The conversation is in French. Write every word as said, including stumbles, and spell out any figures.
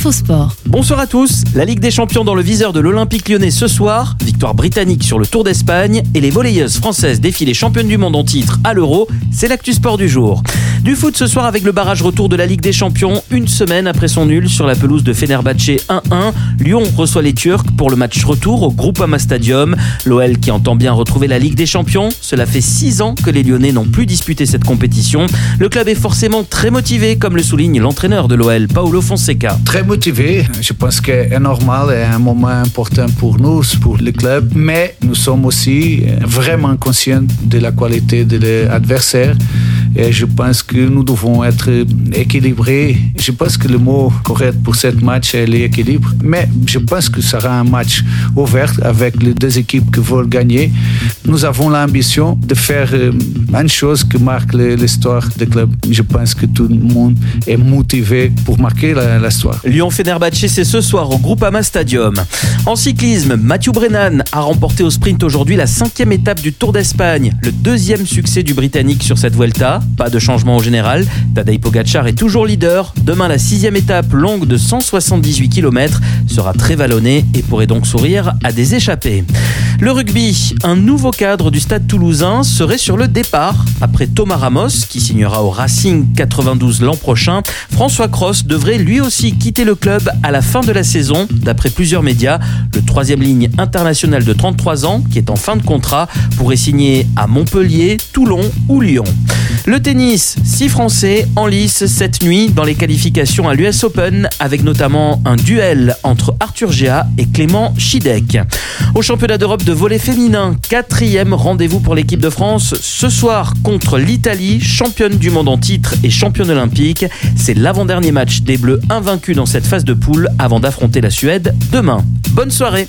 Infosport. Bonsoir à tous. La Ligue des Champions dans le viseur de l'Olympique Lyonnais ce soir. Victoire britannique sur le Tour d'Espagne. Et les volleyeuses françaises défilent championnes du monde en titre à l'Euro. C'est l'actu sport du jour. Du foot ce soir avec le barrage retour de la Ligue des Champions. Une semaine après son nul sur la pelouse de Fenerbahçe un un. Lyon reçoit les Turcs pour le match retour au Groupama Stadium. L'O L qui entend bien retrouver la Ligue des Champions. Cela fait six ans que les Lyonnais n'ont plus disputé cette compétition. Le club est forcément très motivé, comme le souligne l'entraîneur de l'O L, Paulo Fonseca. Très motivé. Je pense que c'est normal et un moment important pour nous, pour le club. Mais nous sommes aussi vraiment conscients de la qualité de l'adversaire. Et je pense que nous devons être équilibrés. Je pense que le mot correct pour ce match est l'équilibre. Mais je pense que ce sera un match ouvert avec les deux équipes qui veulent gagner. Nous avons l'ambition de faire une chose qui marque l'histoire du club. Je pense que tout le monde est motivé pour marquer l'histoire. Lyon-Fenerbahçe, c'est ce soir au Groupama Stadium. En cyclisme, Mathieu Brennan a remporté au sprint aujourd'hui la cinquième étape du Tour d'Espagne. Le deuxième succès du Britannique sur cette Vuelta. Pas de changement au général. Tadej Pogacar est toujours leader. Demain, la sixième étape, longue de cent soixante-dix-huit kilomètres, sera très vallonnée et pourrait donc sourire à des échappés. Le rugby, un nouveau cadre du Stade Toulousain serait sur le départ. Après Thomas Ramos, qui signera au Racing quatre-vingt-douze l'an prochain, François Cros devrait lui aussi quitter le club à la fin de la saison. D'après plusieurs médias, le troisième ligne international de trente-trois ans, qui est en fin de contrat, pourrait signer à Montpellier, Toulon ou Lyon. Le tennis, six Français en lice cette nuit dans les qualifications à l'U S Open, avec notamment un duel entre Arthur Géat et Clément Chidec. Au championnat d'Europe de volley féminin, quatrième rendez-vous pour l'équipe de France ce soir contre l'Italie, championne du monde en titre et championne olympique. C'est l'avant-dernier match des Bleus invaincus dans cette phase de poule avant d'affronter la Suède demain. Bonne soirée.